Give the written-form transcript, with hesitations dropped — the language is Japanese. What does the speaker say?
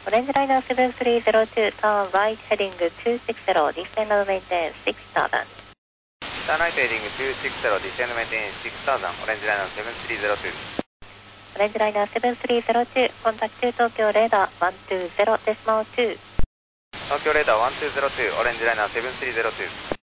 オレンジライナー7302 turn right heading 260 descend and maintain 6000. Turn right heading 260 descend and maintain 6000オレンジライナー7302。 オレンジライナー7302 contact 東京レーダー120 decimal 2。 東京レーダー1202オレンジライナー7302。